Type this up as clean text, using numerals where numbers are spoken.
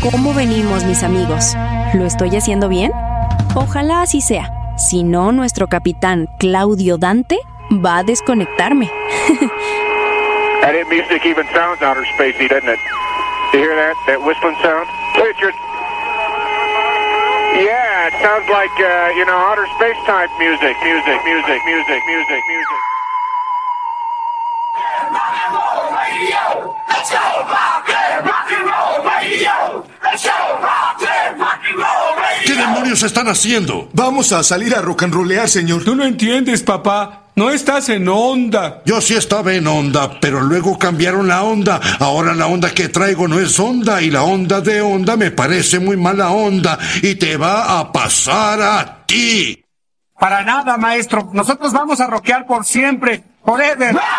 ¿Cómo venimos, mis amigos? ¿Lo estoy haciendo bien? Ojalá así sea. Si no, nuestro capitán Claudio Dante va a desconectarme. That music even sounds outer spacey, doesn't it? You hear that? That whistling sound? Look at your... Yeah, it sounds like, outer space type music. ¿Qué demonios están haciendo? Vamos a salir a rock and rollear, señor. Tú no entiendes, papá. No estás en onda. Yo sí estaba en onda, pero luego cambiaron la onda. Ahora la onda que traigo no es onda, y la onda de onda me parece muy mala onda, y te va a pasar a ti. Para nada, maestro. Nosotros vamos a rockear por siempre, forever.